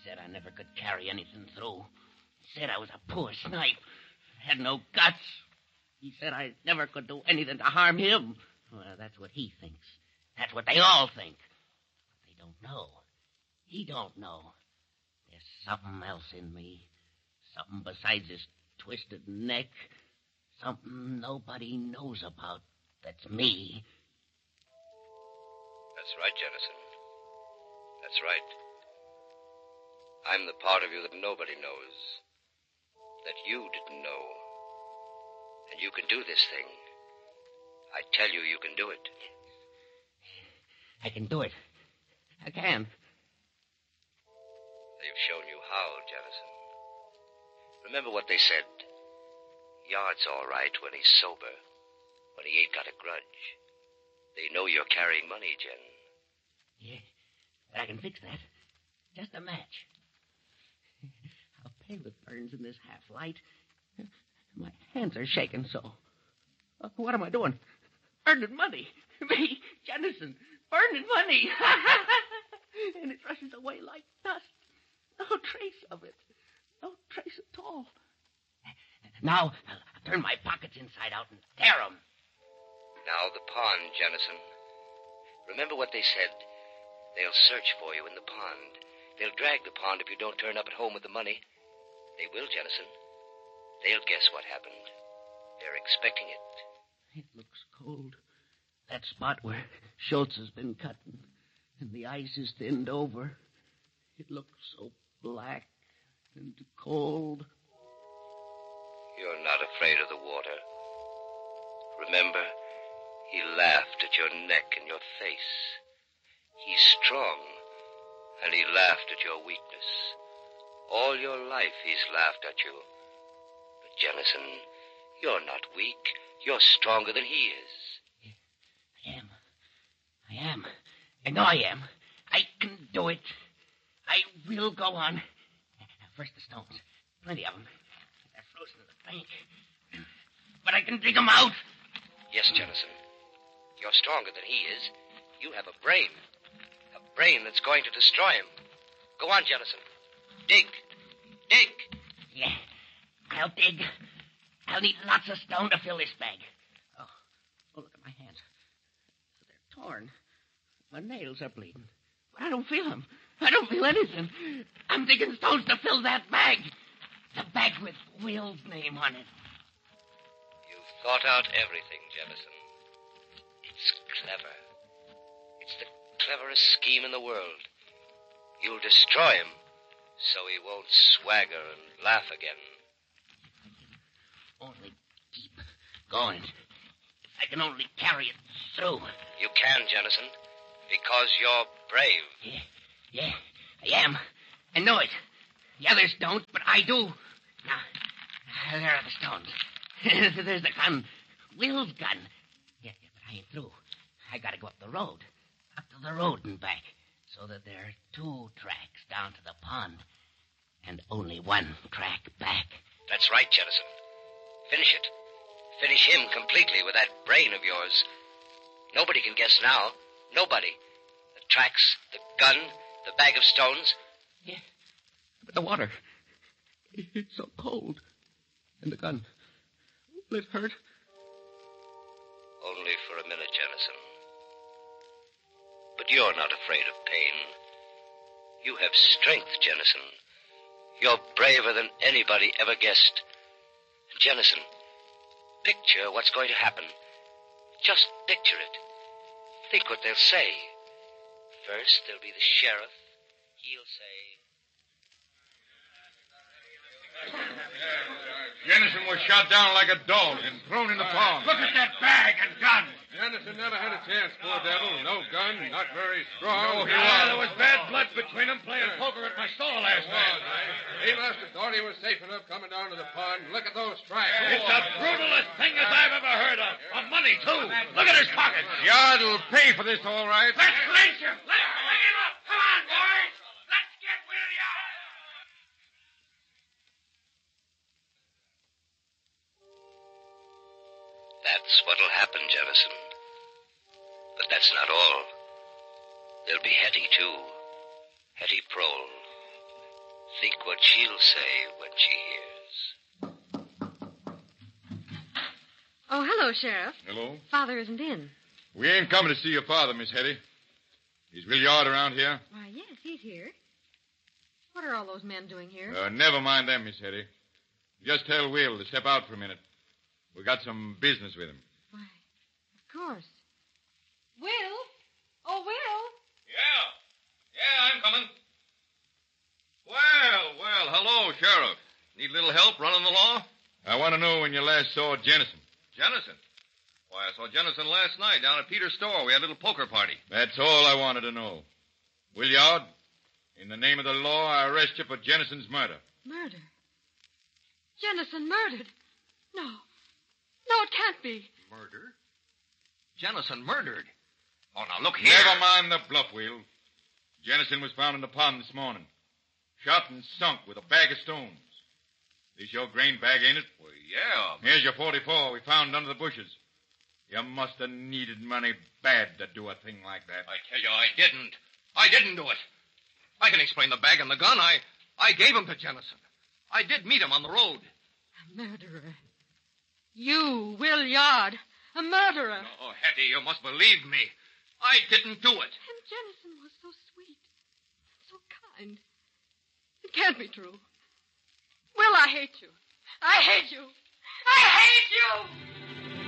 said I never could carry anything through. He said I was a poor snipe. Had no guts. He said I never could do anything to harm him. Well, that's what he thinks. That's what they all think. But they don't know. He don't know. There's something else in me. Something besides his twisted neck. Something nobody knows about. That's me. That's right, Jennison. That's right. I'm the part of you that nobody knows. That you didn't know. And you can do this thing. I tell you, you can do it. I can do it. I can. They've shown you how, Jennison. Remember what they said. Yard's all right when he's sober. When he ain't got a grudge. They know you're carrying money, Jen. Yeah, but I can fix that. Just a match. How pale it burns in this half-light. My hands are shaking so. What am I doing? Burning money. Me, Jennison, burning money. And it rushes away like dust. No trace of it. No trace at all. Now, I'll turn my pockets inside out and tear them. Now the pond, Jennison. Remember what they said. They'll search for you in the pond. They'll drag the pond if you don't turn up at home with the money. They will, Jennison. They'll guess what happened. They're expecting it. It looks cold. That spot where Schultz has been cutting, and the ice is thinned over. It looks so black and cold. You're not afraid of the water. Remember, he laughed at your neck and your face. He's strong, and he laughed at your weakness. All your life he's laughed at you. But, Jennison, you're not weak. You're stronger than he is. I am. I know I am. I can do it. I will go on. First the stones. Plenty of them. They're frozen in the bank. But I can dig them out. Yes, Jennison. You're stronger than he is. You have a brain. A brain that's going to destroy him. Go on, Jennison. Dig. Dig. Yeah, I'll dig. I'll need lots of stone to fill this bag. Oh, look at my hands. They're torn. My nails are bleeding. But I don't feel them. I don't feel anything. I'm digging stones to fill that bag. The bag with Will's name on it. You've thought out everything, Jennison. It's clever. It's the cleverest scheme in the world. You'll destroy him so he won't swagger and laugh again. Only keep going. If I can only carry it through. You can, Jennison, because you're brave. Yeah, I am. I know it. The others don't, but I do. Now, there are the stones. There's the gun. Will's gun. Yeah, but I ain't through. I gotta go up the road. Up to the road and back. So that there are 2 tracks down to the pond. And only 1 track back. That's right, Jennison. Finish it. Finish him completely with that brain of yours. Nobody can guess now. Nobody. The tracks, the gun, the bag of stones. Yeah, but the water. It's so cold. And the gun. Will it hurt? Only for a minute, Jennison. But you're not afraid of pain. You have strength, Jennison. You're braver than anybody ever guessed. Jennison, picture what's going to happen. Just picture it. Think what they'll say. First, there'll be the sheriff. He'll say... Jennison was shot down like a dog and thrown in the pond. Look at that bag and gun. Jennison never had a chance, poor devil. No gun, not very strong. No, there was bad blood between them playing poker at my stall last night. He must have thought he was safe enough coming down to the pond. Look at those tracks. It's the brutalest thing as I've ever heard of. Of money, too. Look at his pockets. Yard will pay for this, all right. Let's clinch him. Let's bring him up. Come on, boys. Let's get William. That's what'll happen, Jennison. But that's not all. There'll be Hetty, too. Hetty Prohl. Think what she'll say when she hears. Oh, hello, Sheriff. Hello? Father isn't in. We ain't coming to see your father, Miss Hetty. Is Will Yard around here? Why, yes, he's here. What are all those men doing here? Never mind them, Miss Hetty. Just tell Will to step out for a minute. We got some business with him. Why, of course. Will? Oh, Will? Yeah, I'm coming. Well, hello, Sheriff. Need a little help running the law? I want to know when you last saw Jennison. Jennison? Why, I saw Jennison last night down at Peter's store. We had a little poker party. That's all I wanted to know. Will Yard, in the name of the law, I arrest you for Jennison's murder. Murder? Jennison murdered? No. No, it can't be. Murder? Jennison murdered? Oh, now, look here. Never mind the bluff, Will. Jennison was found in the pond this morning. Shot and sunk with a bag of stones. This your grain bag, ain't it? Well, yeah. Here's your 44 we found under the bushes. You must have needed money bad to do a thing like that. I tell you, I didn't. I didn't do it. I can explain the bag and the gun. I gave them to Jennison. I did meet him on the road. A murderer. You, Will Yard, a murderer. Oh, Hetty, you must believe me. I didn't do it. And Jennison was so sweet, so kind. It can't be true. Will, I hate you. I hate you. I hate you!